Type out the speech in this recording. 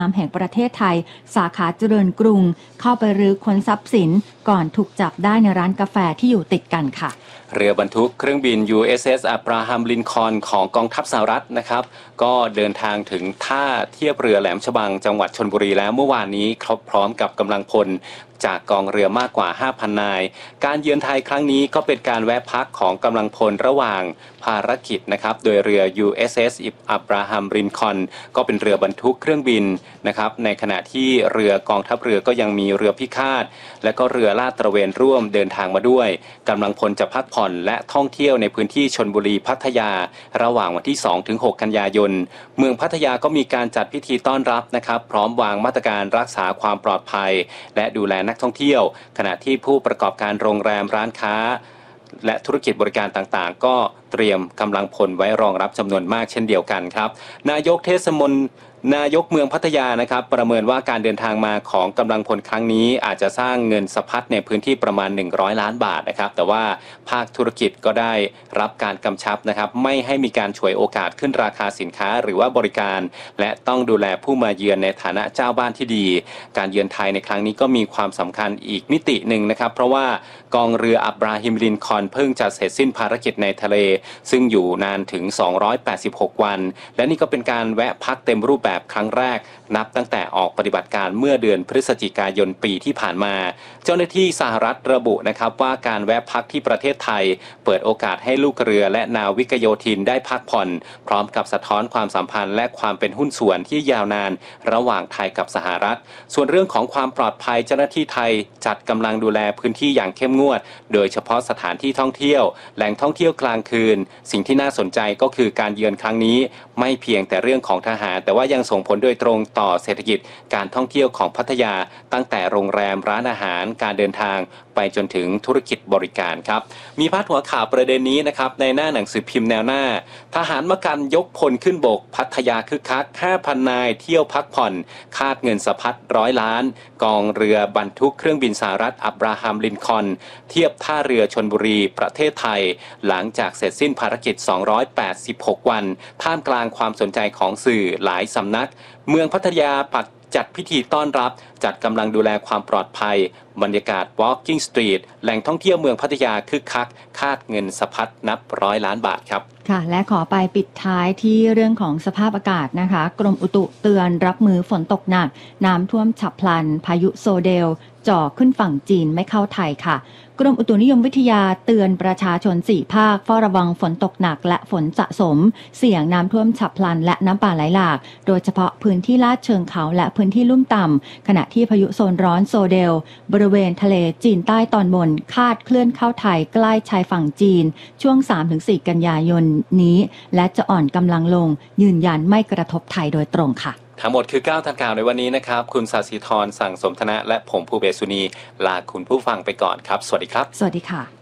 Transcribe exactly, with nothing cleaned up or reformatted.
แห่งประเทศไทยสาขาเจริญกรุงเข้าไปรื้อค้นทรัพย์สินก่อนถูกจับได้ในร้านกาแฟที่อยู่ติดกันค่ะเรือบรรทุกเครื่องบิน ยู เอส เอส อับราฮัมลินคอล์นของกองทัพสหรัฐนะครับก็เดินทางถึงท่าเทียบเรือแหลมฉบังจังหวัดชลบุรีแล้วเมื่อวานนี้ครบพร้อมกับกำลังพลจากกองเรือมากกว่า ห้าพัน นายการเยือนไทยครั้งนี้ก็เป็นการแวะพักของกำลังพลระหว่างภารกิจนะครับโดยเรือ ยู เอส เอส อับราฮัมลินคอล์นก็เป็นเรือบรรทุกเครื่องบินนะครับในขณะที่เรือกองทัพเรือก็ยังมีเรือพิฆาตและก็เรือลาดตระเวนร่วมเดินทางมาด้วยกำลังพลจะพักผ่อนและท่องเที่ยวในพื้นที่ชลบุรีพัทยาระหว่างวันที่ สองถึงหก กันยายนเมืองพัทยาก็มีการจัดพิธีต้อนรับนะครับพร้อมวางมาตรการรักษาความปลอดภัยและดูแลนักท่องเที่ยวขณะที่ผู้ประกอบการโรงแรมร้านค้าและธุรกิจบริการต่างๆก็เตรียมกำลังพลไว้รองรับจำนวนมากเช่นเดียวกันครับนายกเทศมนตรีนายกเมืองพัทยานะครับประเมินว่าการเดินทางมาของกำลังพลครั้งนี้อาจจะสร้างเงินสะพัดในพื้นที่ประมาณหนึ่งร้อยล้านบาทนะครับแต่ว่าภาคธุรกิจก็ได้รับการกำชับนะครับไม่ให้มีการฉวยโอกาสขึ้นราคาสินค้าหรือว่าบริการและต้องดูแลผู้มาเยือนในฐานะเจ้าบ้านที่ดีการเยือนไทยในครั้งนี้ก็มีความสำคัญอีกมิติหนึ่งนะครับเพราะว่ากองเรืออับราฮิมลินคอล์นเพิ่งจะเสร็จสิ้นภารกิจในทะเลซึ่งอยู่นานถึงสองร้อยแปดสิบหกวันและนี่ก็เป็นการแวะพักเต็มรูปแบบครั้งแรกนับตั้งแต่ออกปฏิบัติการเมื่อเดือนพฤศจิกายนปีที่ผ่านมาเจ้าหน้าที่สหรัฐระบุนะครับว่าการแวะพักที่ประเทศไทยเปิดโอกาสให้ลูกเรือและนาวิกโยธินได้พักผ่อนพร้อมกับสะท้อนความสัมพันธ์และความเป็นหุ้นส่วนที่ยาวนานระหว่างไทยกับสหรัฐส่วนเรื่องของความปลอดภัยเจ้าหน้าที่ไทยจัดกำลังดูแลพื้นที่อย่างเข้มงวดโดยเฉพาะสถานที่ท่องเที่ยวแหล่งท่องเที่ยวกลางคืนสิ่งที่น่าสนใจก็คือการเยือนครั้งนี้ไม่เพียงแต่เรื่องของทหารแต่ว่ายังส่งผลโดยตรงต่อเศรษฐกิจการท่องเที่ยวของพัทยาตั้งแต่โรงแรมร้านอาหารการเดินทางไปจนถึงธุรกิจบริการครับมีพาดหัวข่าวประเด็นนี้นะครับในหน้าหนังสือพิมพ์แนวหน้าทหารมกันยกพลขึ้นบกพัทยาคึกคัก ห้าพัน นายเที่ยวพักผ่อนคาดเงินสะพัดร้อยล้านกองเรือบรรทุกเครื่องบินสหรัฐอับราฮัมลินคอล์นเทียบท่าเรือชลบุรีประเทศไทยหลังจากเสร็จสิ้นภารกิจสองร้อยแปดสิบหกวันท่ามกลางความสนใจของสื่อหลายสำนักเมืองพัทยาปัดจัดพิธีต้อนรับจัดกำลังดูแลความปลอดภัยบรรยากาศ Walking Street แหล่งท่องเที่ยวเมืองพัทยาคึกคักคาดเงินสะพัดนับร้อยล้านบาทครับค่ะและขอไปปิดท้ายที่เรื่องของสภาพอากาศนะคะกรมอุตุเตือนรับมือฝนตกหนักน้ำท่วมฉับพลันพายุโซเดลจ่อขึ้นฝั่งจีนไม่เข้าไทยค่ะกรมอุตุนิยมวิทยาเตือนประชาชนสี่ภาคเฝ้าระวังฝนตกหนักและฝนสะสมเสี่ยงน้ำท่วมฉับพลันและน้ำป่าไหลหลากโดยเฉพาะพื้นที่ลาดเชิงเขาและพื้นที่ลุ่มต่ำขณะที่พายุโซนร้อนโซเดลบริเวณทะเลจีนใต้ตอนบนคาดเคลื่อนเข้าไทยใกล้ชายฝั่งจีนช่วง สามถึงสี่ กันยายนนี้และจะอ่อนกำลังลงยืนยันไม่กระทบไทยโดยตรงค่ะทั้งหมดคือเก้าทันข่าวในวันนี้นะครับคุณศศิธรสั่งสมธนะและผมภูเบศสุนีลาคุณผู้ฟังไปก่อนครับสวัสดีครับสวัสดีค่ะ